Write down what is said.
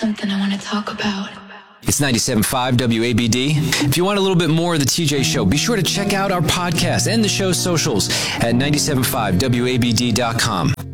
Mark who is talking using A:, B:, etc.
A: something I want to talk about.
B: It's 97.5 WABD. If you want a little bit more of the TJ Show, be sure to check out our podcast and the show's socials at 97.5WABD.com.